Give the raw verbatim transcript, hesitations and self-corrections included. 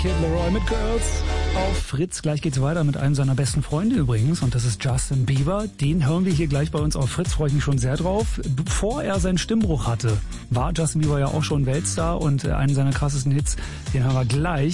Kid Laroi mit Girls auf Fritz. Gleich geht's weiter mit einem seiner besten Freunde übrigens und das ist Justin Bieber. Den hören wir hier gleich bei uns auf Fritz, freue ich mich schon sehr drauf. Bevor er seinen Stimmbruch hatte, war Justin Bieber ja auch schon Weltstar und einen seiner krassesten Hits, den hören wir gleich.